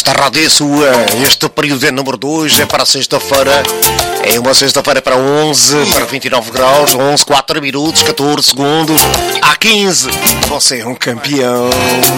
Esta rádio é sua. Este período é número 2, é para sexta-feira. É uma sexta-feira para 11, para 29 graus, 11, 4 minutos, 14 segundos. Há 15. Você é um campeão.